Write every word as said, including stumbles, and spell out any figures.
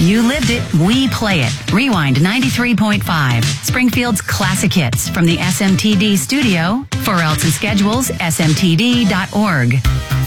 You lived it, we play it. Rewind ninety-three point five. Springfield's classic hits from the S M T D studio. For else and schedules, S M T D dot org.